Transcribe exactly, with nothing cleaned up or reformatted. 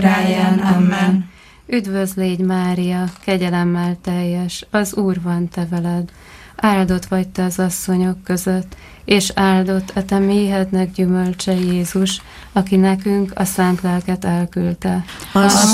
ráján. Amen. Üdvözl légy, Mária, kegyelemmel teljes, az Úr van te veled. Áldott vagy te az asszonyok között, és áldott a te méhednek gyümölcse Jézus, aki nekünk a szent lelket elküldte. Az